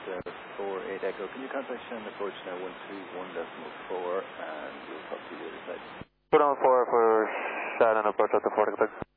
48 Echo. Can you contact Shannon approach now 121.4 and we'll talk to you later. Put on 4 for Shannon approach at the 40.